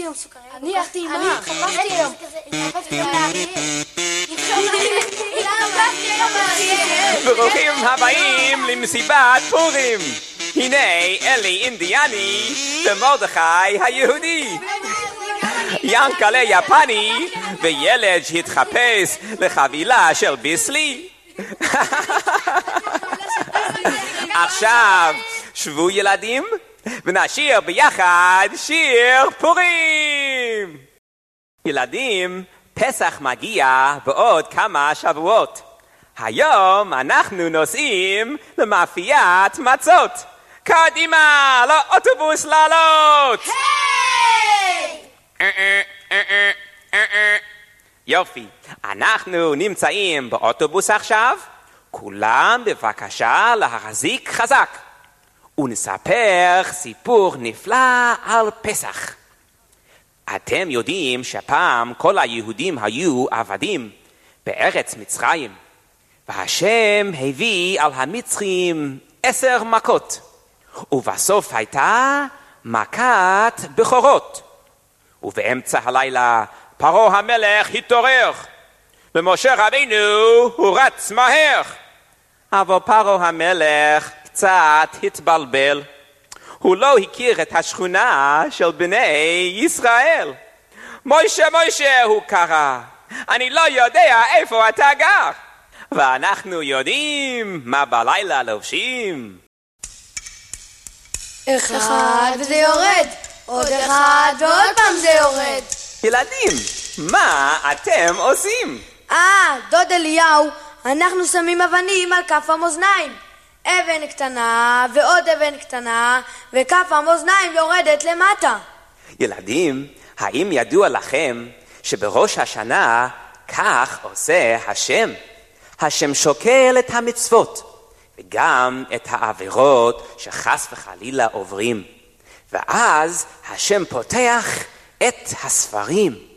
היום סוכריה. אני הלכתי עם מה? התחפשתי היום. ברוכים הבאים למסיבת פורים. הנה אלי אינדיאני ומרדכי היהודי, ינקלה יפני וילד שהתחפש לחבילה של ביסלי. עכשיו שבו ילדים ונשיר ביחד שיר פורים. ילדים, פסח מגיע בעוד כמה שבועות. היום אנחנו נוסעים למאפיית מצות. קדימה, לאוטובוס לעלות! יופי, אנחנו נמצאים באוטובוס עכשיו. כולם בבקשה להחזיק חזק ונספר סיפור נפלא על פסח. אתם יודעים שפעם כל היהודים היו עבדים בארץ מצרים, והשם הביא על המצרים 10 מכות, ובסוף הייתה מכת בכורות. ובאמצע הלילה פרעה המלך התעורר, ומשה רבינו הוא רץ מהר. אבל פרעה המלך קצת התבלבל. הוא לא הכיר את השכונה של בני ישראל. מוישה, מוישה, הוא קרא, אני לא יודע איפה אתה גר. ואנחנו יודעים מה בלילה לובשים. אחד וזה יורד, עוד אחד ועוד פעם זה יורד. ילדים, מה אתם עושים? דוד אליהו, אנחנו שמים אבנים על כף המאזניים. אבן קטנה ועוד אבן קטנה, וכף המאזניים יורדת למטה. ילדים, האם ידוע לכם שבראש השנה כך עושה השם? השם שוקל את המצוות וגם את העבירות שחס וחלילה עוברים, ואז השם פותח את הספרים